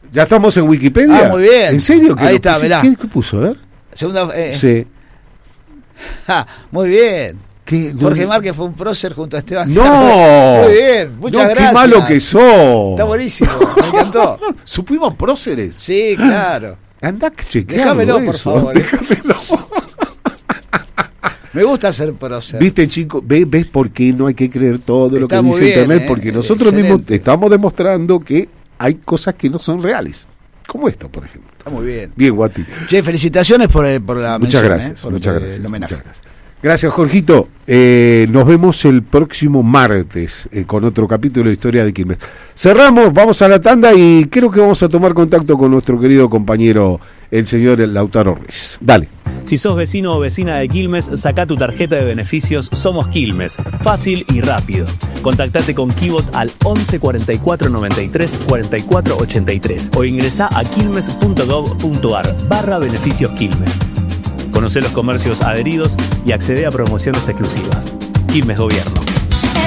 ¿Ya estamos en Wikipedia? Ah, muy bien. ¿En serio? Ahí está, mirá. ¿Qué puso? A ver. Segunda. Sí. Muy bien. ¿Qué? Jorge Márquez fue un prócer junto a Esteban. ¡No! Muy bien, muchas gracias. ¡Qué malo que sos! Está buenísimo, me encantó. ¿Supimos próceres? Sí, claro. Andá a chequearlo. Déjamelo, por eso. favor. Déjamelo. Me gusta ser prócer. Viste, chico, ¿ves por qué no hay que creer todo lo Está que muy dice bien, Internet? Porque nosotros excelente. mismos estamos demostrando que hay cosas que no son reales. Como esto, por ejemplo. Está muy bien. Bien, Guati. Che, felicitaciones por la Muchas mención, gracias, por muchas el gracias. homenaje. Muchas gracias. Gracias, Jorgito. Nos vemos el próximo martes con otro capítulo de Historia de Quilmes. Cerramos, vamos a la tanda y creo que vamos a tomar contacto con nuestro querido compañero, el señor Lautaro Ruiz. Dale. Si sos vecino o vecina de Quilmes, sacá tu tarjeta de beneficios Somos Quilmes. Fácil y rápido. Contactate con Kibot al 11 44 93 44 83 o ingresá a quilmes.gov.ar/beneficios Quilmes. Conocé los comercios adheridos y accede a promociones exclusivas. Quilmes Gobierno.